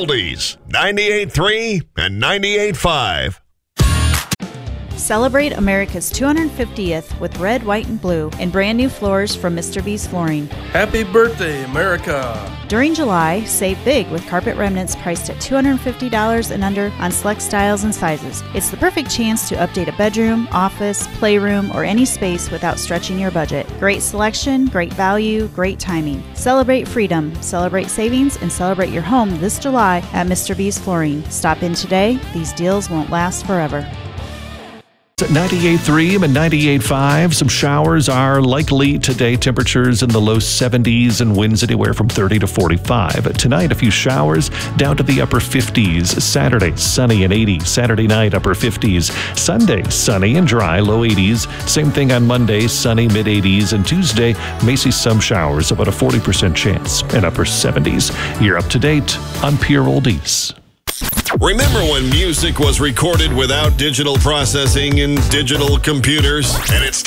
Oldies, 98.3 and 98.5. Celebrate America's 250th with red, white, and blue in brand new floors from Mr. B's Flooring. Happy birthday, America! During July, save big with carpet remnants priced at $250 and under on select styles and sizes. It's the perfect chance to update a bedroom, office, playroom, or any space without stretching your budget. Great selection, great value, great timing. Celebrate freedom, celebrate savings, and celebrate your home this July at Mr. B's Flooring. Stop in today. These deals won't last forever. At 98.3 and 98.5, some showers are likely today. Temperatures in the low 70s and winds anywhere from 30 to 45. Tonight, a few showers down to the upper 50s. Saturday, sunny and 80. Saturday night, upper 50s. Sunday, sunny and dry, low 80s. Same thing on Monday, sunny, mid 80s. And Tuesday, may see some showers, about a 40% chance, and upper 70s. You're up to date on Pure Oldies. Remember when music was recorded without digital processing and digital computers? And it's